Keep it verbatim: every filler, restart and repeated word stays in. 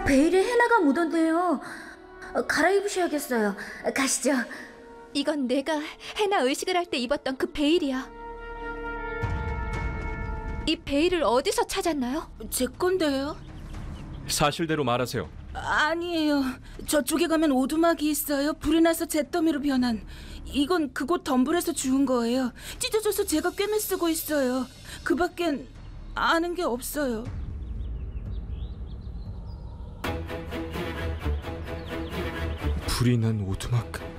베일에 헤나가 묻었네요. 갈아입으셔야겠어요. 가시죠. 이건 내가 헤나 의식을 할 때 입었던 그 베일이야. 이 베일을 어디서 찾았나요? 제 건데요. 사실대로 말하세요. 아니에요. 저쪽에 가면 오두막이 있어요. 불이 나서 잿더미로 변한. 이건 그곳 덤불에서 주운 거예요. 찢어져서 제가 꿰매 쓰고 있어요. 그 밖엔 아는 게 없어요. 불이 난 오두막.